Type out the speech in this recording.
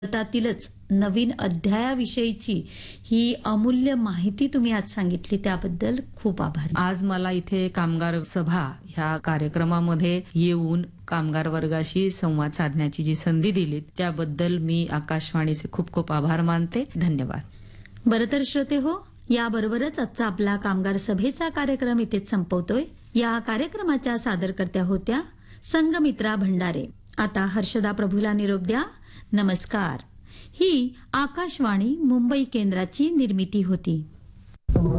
भारतातीलच नवीन अध्यायाविषयीची ही अमूल्य माहिती तुम्ही आज सांगितली त्याबद्दल खूप आभार. आज मला इथे कामगार सभा ह्या कार्यक्रमामध्ये येऊन कामगार वर्गाशी संवाद साधण्याची जी संधी दिली त्याबद्दल मी आकाशवाणीचे खूप खूप आभार मानते. धन्यवाद. बरं तर श्रोते हो, याबरोबरच आजचा आपला कामगार सभेचा कार्यक्रम इथेच संपवतोय. या कार्यक्रमाच्या सादरकर्त्या होत्या संगमित्रा भंडारे. आता हर्षदा प्रभूला निरोप द्या. नमस्कार. ही आकाशवाणी मुंबई केंद्राची निर्मिती होती.